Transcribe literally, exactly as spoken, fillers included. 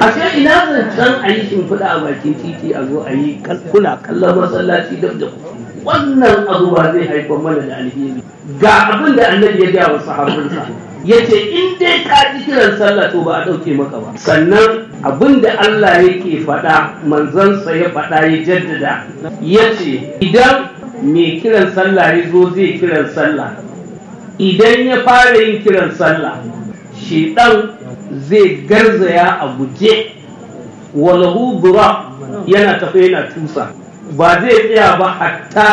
ashe ina zancen a yi shimfiɗa a bakin titi a zo a yi kuna kallon masallaci dab da wannan abu ba zai haifar mana da alheri. Ga abin da annabi ya gaya wa sahabbansa ya ce in dai ka ji kiran sallah to ba a ɗauke maka ba. Sannan abin da Allah yake faɗa manzansa ya faɗa ya jaddada ya ce idan mai kiran sallah ya zo zai kiran sallah, idan ya fara yin kiran sallah shedan zai garzaya a guje walahu dura yana tafe yana tusa ba zai tsaya ba hatta